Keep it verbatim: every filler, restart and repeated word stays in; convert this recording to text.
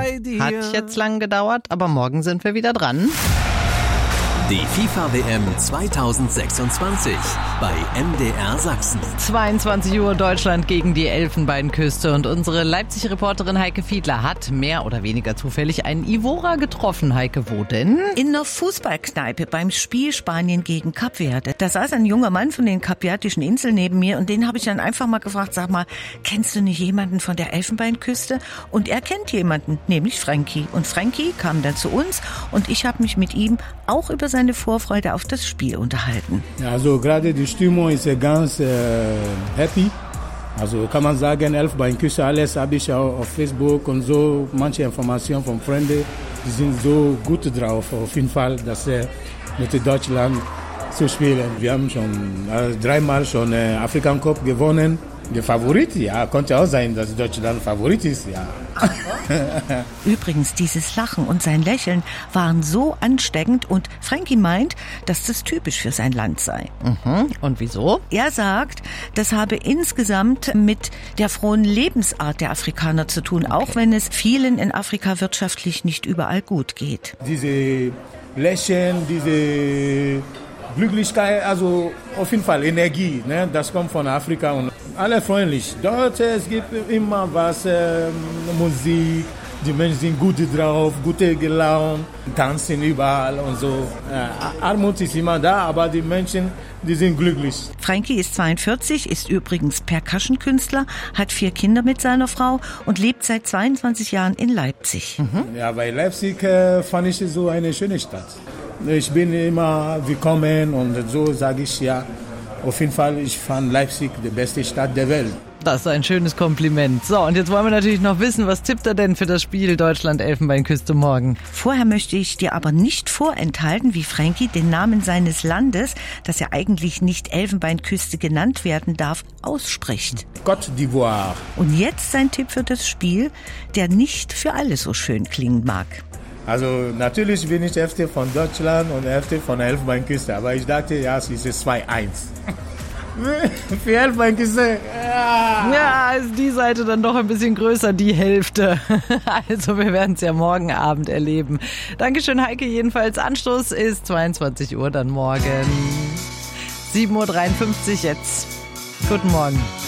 Hat jetzt lang gedauert, aber morgen sind wir wieder dran. Die FIFA-W M zweitausendsechsundzwanzig bei M D R Sachsen. zweiundzwanzig Uhr Deutschland gegen die Elfenbeinküste und unsere Leipzig-Reporterin Heike Fiedler hat mehr oder weniger zufällig einen Ivora getroffen. Heike, wo denn? In einer Fußballkneipe beim Spiel Spanien gegen Kap Verde. Da saß ein junger Mann von den kapverdischen Inseln neben mir und den habe ich dann einfach mal gefragt, sag mal, kennst du nicht jemanden von der Elfenbeinküste? Und er kennt jemanden, nämlich Frankie. Und Frankie kam dann zu uns und ich habe mich mit ihm auch über seine Vorfreude auf das Spiel unterhalten. Ja, also gerade die Stimmung ist ganz äh, happy. Also kann man sagen, Elfenbeinküste, alles habe ich auch auf Facebook und so, manche Informationen von Freunden, die sind so gut drauf, auf jeden Fall, dass äh, mit Deutschland zu spielen. Wir haben schon äh, dreimal schon äh, African Cup gewonnen. Der Favorit, ja, konnte auch sein, dass Deutschland Favorit ist, ja. Übrigens, dieses Lachen und sein Lächeln waren so ansteckend und Frankie meint, dass das typisch für sein Land sei. Mhm. Und wieso? Er sagt, das habe insgesamt mit der frohen Lebensart der Afrikaner zu tun, okay. Auch wenn es vielen in Afrika wirtschaftlich nicht überall gut geht. Diese Lächeln, diese Glücklichkeit, also auf jeden Fall Energie, ne? Das kommt von Afrika und alle freundlich. Dort es gibt immer was, äh, Musik, die Menschen sind gut drauf, gute gelaunt, tanzen überall und so. Äh, Armut ist immer da, aber die Menschen, die sind glücklich. Frankie ist zweiundvierzig, ist übrigens Percussion-Künstler, hat vier Kinder mit seiner Frau und lebt seit zweiundzwanzig Jahren in Leipzig. Mhm. Ja, bei Leipzig äh, fand ich so eine schöne Stadt. Ich bin immer willkommen und so sage ich ja. Auf jeden Fall, ich fand Leipzig die beste Stadt der Welt. Das ist ein schönes Kompliment. So, und jetzt wollen wir natürlich noch wissen, was tippt er denn für das Spiel Deutschland-Elfenbeinküste morgen? Vorher möchte ich dir aber nicht vorenthalten, wie Frankie den Namen seines Landes, das ja eigentlich nicht Elfenbeinküste genannt werden darf, ausspricht. Côte d'Ivoire. Und jetzt sein Tipp für das Spiel, der nicht für alle so schön klingen mag. Also natürlich bin ich Hälfte von Deutschland und Hälfte von der Elfenbeinküste, aber ich dachte, ja, es ist zwei eins. Für Elfenbeinküste. Ja. ja, ist die Seite dann doch ein bisschen größer, die Hälfte. Also wir werden es ja morgen Abend erleben. Dankeschön, Heike. Jedenfalls Anstoß ist zweiundzwanzig Uhr dann morgen. sieben Uhr dreiundfünfzig jetzt. Guten Morgen.